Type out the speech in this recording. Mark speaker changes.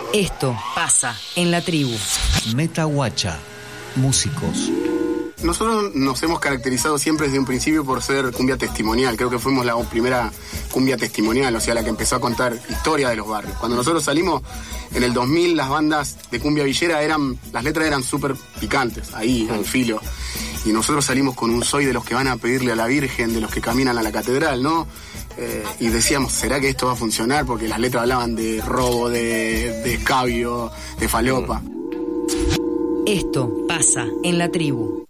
Speaker 1: Esto pasa en la tribu.
Speaker 2: Metahuacha, músicos.
Speaker 3: Nosotros nos hemos caracterizado siempre desde un principio por ser cumbia testimonial. Creo que fuimos la primera cumbia testimonial, o sea, la que empezó a contar historia de los barrios. Cuando nosotros salimos en el 2000, las bandas de cumbia villera las letras eran súper picantes, ahí, al filo. Y nosotros salimos con un soy de los que van a pedirle a la Virgen, de los que caminan a la catedral, ¿no? Y decíamos, ¿será que esto va a funcionar? Porque las letras hablaban de robo, de escabio, de falopa.
Speaker 1: Esto pasa en la tribu.